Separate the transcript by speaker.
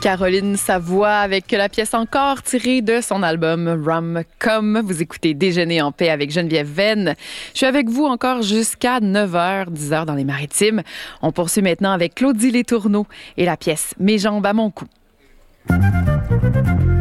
Speaker 1: Caroline Savoie avec la pièce encore tirée de son album Rom-Com. Vous écoutez Déjeuner en paix avec Geneviève Venn. Je suis avec vous encore jusqu'à 9h, 10h dans les Maritimes. On poursuit maintenant avec Claudie Letourneau et la pièce Mes jambes à mon cou.